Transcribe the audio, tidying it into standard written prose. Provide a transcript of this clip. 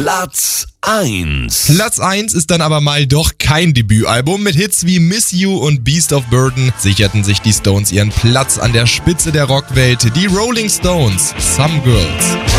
Platz 1. Platz 1 ist dann aber mal doch kein Debütalbum. Mit Hits wie Miss You und Beast of Burden sicherten sich die Stones ihren Platz an der Spitze der Rockwelt. Die Rolling Stones, Some Girls.